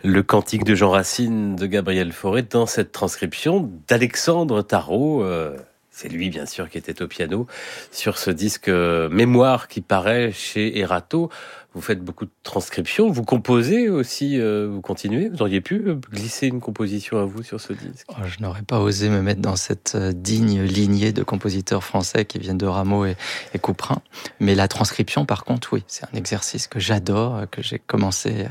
Le cantique de Jean Racine de Gabriel Fauré dans cette transcription d'Alexandre Tarot. C'est lui, bien sûr, qui était au piano sur ce disque Mémoire qui paraît chez Erato. Vous faites beaucoup de transcriptions, vous composez aussi, vous continuez. Vous auriez pu glisser une composition à vous sur ce disque? Je n'aurais pas osé me mettre dans cette digne lignée de compositeurs français qui viennent de Rameau et Couperin. Mais la transcription, par contre, oui, c'est un exercice que j'adore, que j'ai commencé,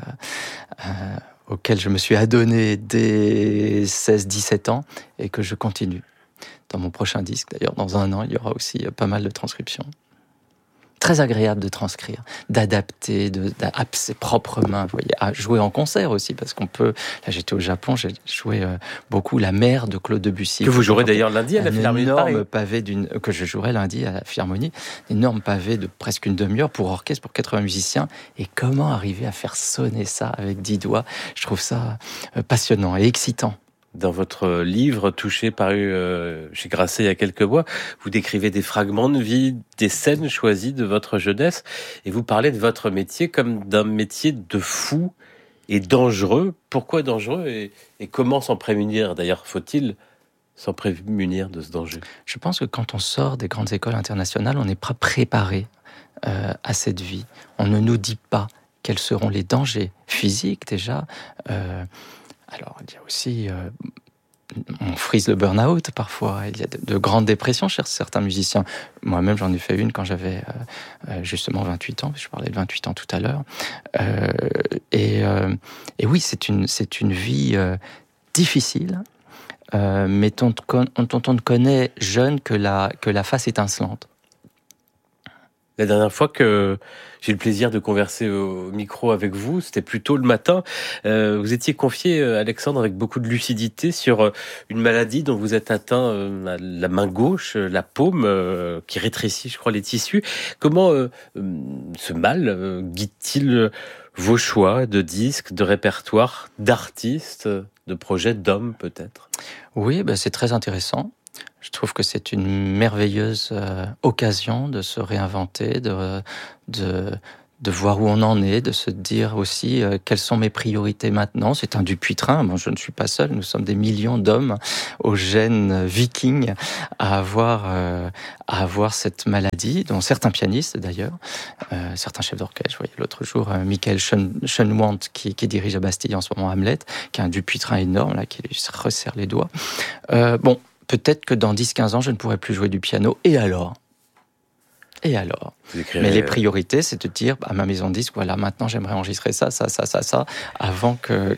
auquel je me suis adonné dès 16-17 ans et que je continue. Dans mon prochain disque, d'ailleurs, dans un an, il y aura aussi pas mal de transcriptions. Très agréable de transcrire, d'adapter, à ses propres mains, vous voyez, à jouer en concert aussi, parce qu'on peut. Là, j'étais au Japon, j'ai joué beaucoup La Mer de Claude Debussy. Que vous jouerez d'ailleurs lundi à la Philharmonie de Paris. Un énorme pavé que je jouerai lundi à la Philharmonie, un énorme pavé de presque une demi-heure pour orchestre, pour 80 musiciens. Et comment arriver à faire sonner ça avec 10 doigts? Je trouve ça passionnant et excitant. Dans votre livre Touché, paru chez Grasset il y a quelques mois, vous décrivez des fragments de vie, des scènes choisies de votre jeunesse, et vous parlez de votre métier comme d'un métier de fou et dangereux. Pourquoi dangereux et comment s'en prémunir? D'ailleurs, faut-il s'en prémunir de ce danger? Je pense que quand on sort des grandes écoles internationales, on n'est pas préparé à cette vie. On ne nous dit pas quels seront les dangers physiques déjà. Alors, il y a aussi, on frise le burn-out parfois. Il y a de grandes dépressions chez certains musiciens. Moi-même, j'en ai fait une quand j'avais justement 28 ans. Je parlais de 28 ans tout à l'heure. Et oui, c'est une vie difficile, mais dont on ne connaît jeune que la face étincelante. La dernière fois que j'ai eu le plaisir de converser au micro avec vous, c'était plutôt le matin. Vous étiez confié, Alexandre, avec beaucoup de lucidité sur une maladie dont vous êtes atteint à la main gauche, la paume, qui rétrécit, je crois, les tissus. Comment ce mal guide-t-il vos choix de disques, de répertoire, d'artistes, de projets, d'hommes peut-être? Oui, c'est très intéressant. Je trouve que c'est une merveilleuse occasion de se réinventer, de voir où on en est, de se dire aussi quelles sont mes priorités maintenant. C'est un Dupuytren, bon, je ne suis pas seul, nous sommes des millions d'hommes aux gènes vikings à avoir cette maladie, dont certains pianistes d'ailleurs, certains chefs d'orchestre. Je voyais l'autre jour Michael Schoenwant qui dirige à Bastille en ce moment Hamlet, qui a un Dupuytren énorme, là, qui lui resserre les doigts. Peut-être que dans 10-15 ans, je ne pourrai plus jouer du piano. Et alors ? Mais les priorités, c'est de dire à ma maison de disque, voilà, maintenant j'aimerais enregistrer ça, avant que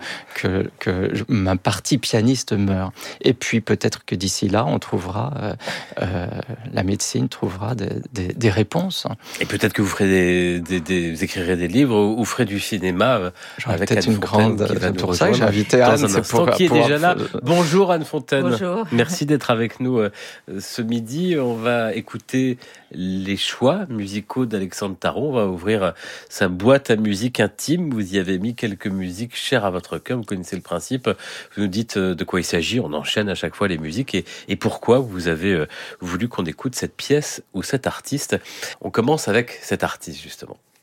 ma partie pianiste meure. Et puis peut-être que d'ici là, on trouvera, la médecine trouvera des réponses. Et peut-être que vous ferez écrirez des livres ou ferez du cinéma avec Anne Fontaine qui va nous pour ça que j'ai invité Anne, dans un instant, qui est déjà là. Bonjour Anne Fontaine. Bonjour. Merci d'être avec nous ce midi. On va écouter les choix musicaux d'Alexandre Tarot. On va ouvrir sa boîte à musique intime. Vous y avez mis quelques musiques chères à votre cœur. Vous connaissez le principe. Vous nous dites de quoi il s'agit. On enchaîne à chaque fois les musiques et pourquoi vous avez voulu qu'on écoute cette pièce ou cet artiste. On commence avec cet artiste, justement.